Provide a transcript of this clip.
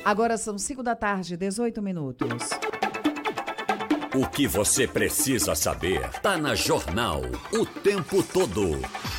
Agora são 5 da tarde, 18 minutos. O que você precisa saber tá na Jornal o tempo todo.